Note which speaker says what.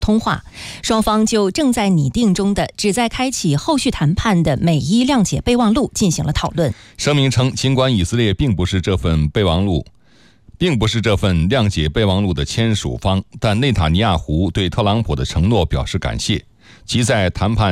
Speaker 1: 通话，双方就正在拟定中的旨在开启后续谈判的美伊谅解备忘录进行了讨论。
Speaker 2: 声明称，尽管以色列并不是这份谅解备忘录的签署方，但内塔尼亚胡对特朗普的承诺表示感谢，即在谈判